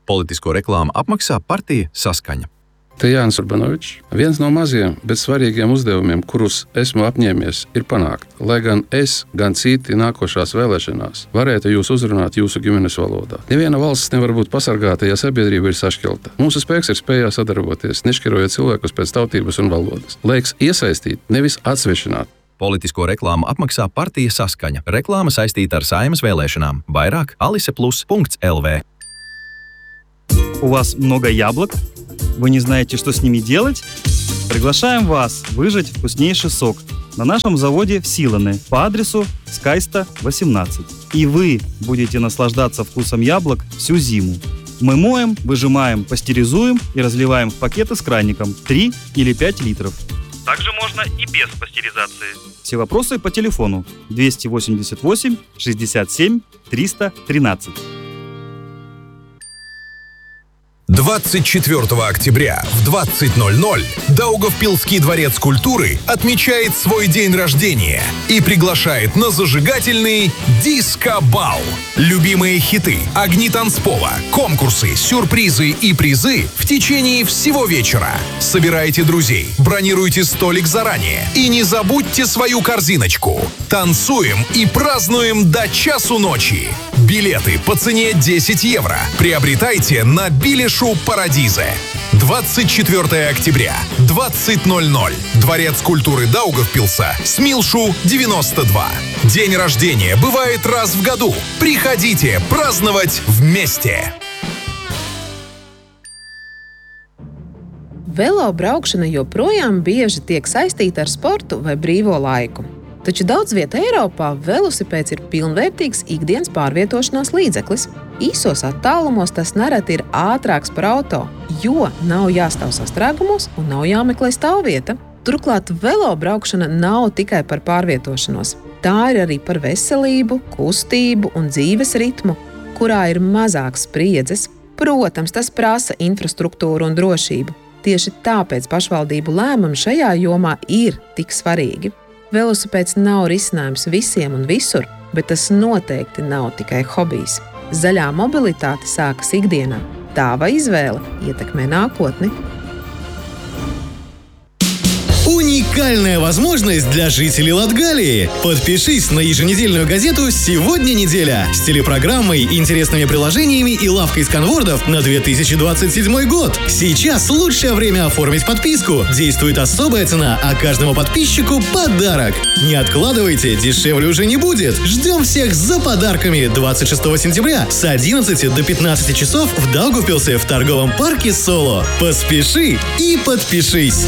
Politisko reklāmu apmaksā partija Saskaņa. Te Jānis Urbanovičs. Viens no maziem, bet svarīgiem uzdevumiem, kurus esmu apņēmies, ir panākt, lai gan es, gan citi nākošās vēlēšanās varētu jūs uzrunāt jūsu ģimenes valodā. Neviena valsts nevar būt pasargāta, ja sabiedrība ir sašķelta. Mūsu spēks ir spējā sadarboties, nešķirojot cilvēkus pēc tautības un valodas. Laiks iesaistīt, nevis atsvešināt. Politisko reklāmu apmaksā partija Saskaņa. Reklāma saistīta ar Saeimas vēlēšanām. Vairāk aliseplus.lv. У вас много яблок? Вы не знаете, что с ними делать? Приглашаем вас выжать вкуснейший сок на нашем заводе в Силане по адресу Скайста, 18. И вы будете наслаждаться вкусом яблок всю зиму. Мы моем, выжимаем, пастеризуем и разливаем в пакеты с краником 3 или 5 литров. Также можно и без пастеризации. Все вопросы по телефону 288 67 313. 24 октября в 20:00 Даугавпилский дворец культуры отмечает свой день рождения и приглашает на зажигательный диско-бал. Любимые хиты, огни танцпола, конкурсы, сюрпризы и призы в течение всего вечера. Собирайте друзей, бронируйте столик заранее и не забудьте свою корзиночку. Танцуем и празднуем до часу ночи. Билеты по цене 10 евро. Приобретайте на Билешу Парадизе. 24 октября, 20:00. Дворец культуры Даугавпилса, Смилшу, 92. День рождения бывает раз в году. Приходите праздновать вместе. Velobraukšana joprojām bieži tiek saistīta ar sportu vai brīvo laiku. Taču daudz vietā Eiropā velosipēds ir pilnvērtīgs ikdienas pārvietošanās līdzeklis. Īsos attālumos tas nereti ir ātrāks par auto, jo nav jāstāv sastrēgumos un nav jāmeklē stāvvieta. Turklāt velobraukšana nav tikai par pārvietošanos. Tā ir arī par veselību, kustību un dzīves ritmu, kurā ir mazāks spriedzes. Protams, tas prasa infrastruktūru un drošību. Tieši tāpēc pašvaldību lēmumi šajā jomā ir tik svarīgi. Velosipēds nav risinājums visiem un visur, bet tas noteikti nav tikai hobijs. Zaļā mobilitāte sākas ikdienā. Tava izvēle ietekmē nākotni. Уникальная возможность для жителей Латгалии. Подпишись на еженедельную газету «Сегодня неделя» с телепрограммой, интересными приложениями и лавкой сканвордов на 2027 год. Сейчас лучшее время оформить подписку. Действует особая цена, а каждому подписчику подарок. Не откладывайте, дешевле уже не будет. Ждем всех за подарками 26 сентября с 11 до 15 часов в Даугавпилсе в торговом парке «Соло». Поспеши и подпишись.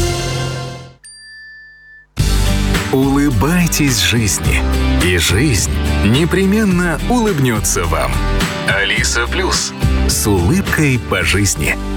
Улыбайтесь жизни, и жизнь непременно улыбнется вам. Алиса Плюс. С улыбкой по жизни.